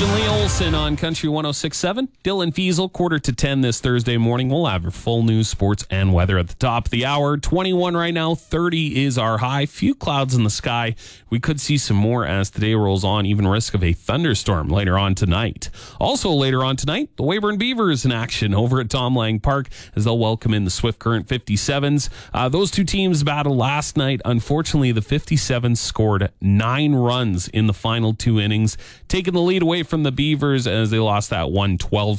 and Lee Olson on Country 106.7. Dylan Fiesel, 9:45 this Thursday morning. We'll have your full news, sports, and weather at the top of the hour. 21 right now, 30 is our high. Few clouds in the sky. We could see some more as the day rolls on, even risk of a thunderstorm later on tonight. Also later on tonight, the Weyburn Beavers in action over at Tom Lang Park as they'll welcome in the Swift Current 57s. Those two teams battled last night. Unfortunately, the 57s scored 9 runs in the final 2 innings, taking the lead away from the Beavers as they lost that one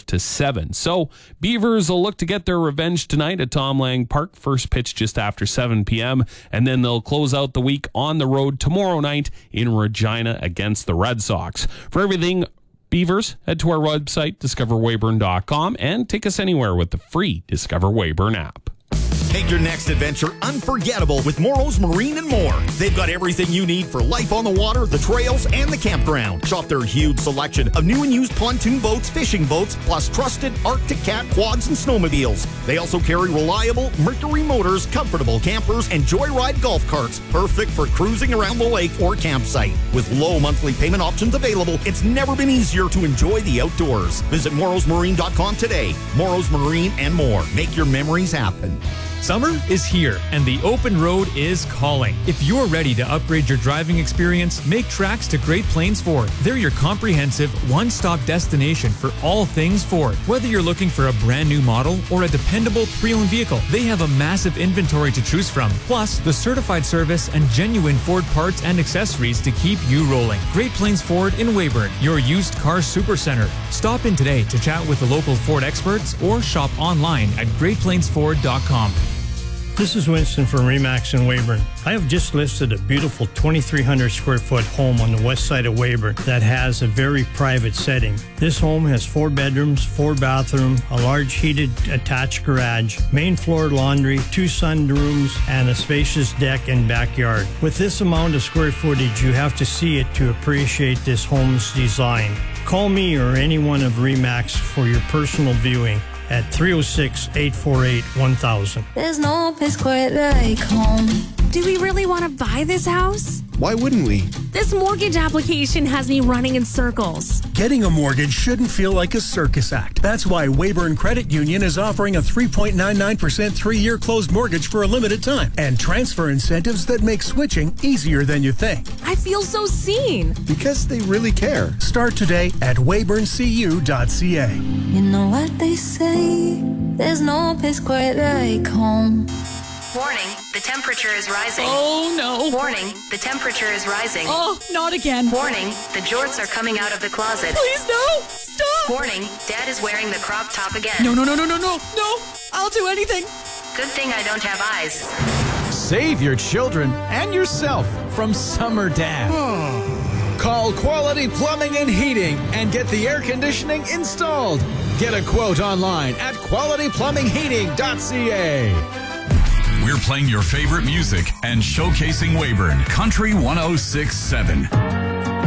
12-7. So Beavers will look to get their revenge tonight at Tom Lang Park. First pitch just after 7 p.m. and then they'll close out the week on the road tomorrow night in Regina against the Red Sox. For everything Beavers, head to our website, discoverweyburn.com, and take us anywhere with the free Discover Weyburn app. Make your next adventure unforgettable with Morrow's Marine and More. They've got everything you need for life on the water, the trails, and the campground. Shop their huge selection of new and used pontoon boats, fishing boats, plus trusted Arctic Cat quads and snowmobiles. They also carry reliable Mercury motors, comfortable campers, and Joyride golf carts, perfect for cruising around the lake or campsite. With low monthly payment options available, it's never been easier to enjoy the outdoors. Visit morrowsmarine.com today. Morrow's Marine and More. Make your memories happen. Summer is here, and the open road is calling. If you're ready to upgrade your driving experience, make tracks to Great Plains Ford. They're your comprehensive, one-stop destination for all things Ford. Whether you're looking for a brand new model or a dependable pre-owned vehicle, they have a massive inventory to choose from. Plus, the certified service and genuine Ford parts and accessories to keep you rolling. Great Plains Ford in Weyburn, your used car supercenter. Stop in today to chat with the local Ford experts or shop online at greatplainsford.com. This is Winston from RE/MAX in Weyburn. I have just listed a beautiful 2,300 square foot home on the west side of Weyburn that has a very private setting. This home has 4 bedrooms, 4 bathrooms, a large heated attached garage, main floor laundry, 2 sunrooms, and a spacious deck and backyard. With this amount of square footage, you have to see it to appreciate this home's design. Call me or anyone of RE/MAX for your personal viewing at 306-848-1000. There's no place quite like home. Do we really want to buy this house? Why wouldn't we? This mortgage application has me running in circles. Getting a mortgage shouldn't feel like a circus act. That's why Weyburn Credit Union is offering a 3.99% 3-year closed mortgage for a limited time and transfer incentives that make switching easier than you think. I feel so seen. Because they really care. Start today at weyburncu.ca. You know what they say, there's no place quite like home. Warning, the temperature is rising. Oh, no. Warning, the temperature is rising. Oh, not again. Warning, the jorts are coming out of the closet. Please, no. Stop. Warning, Dad is wearing the crop top again. No. I'll do anything. Good thing I don't have eyes. Save your children and yourself from Summer Dad. Call Quality Plumbing and Heating and get the air conditioning installed. Get a quote online at qualityplumbingheating.ca. We're playing your favorite music and showcasing Weyburn Country 106.7.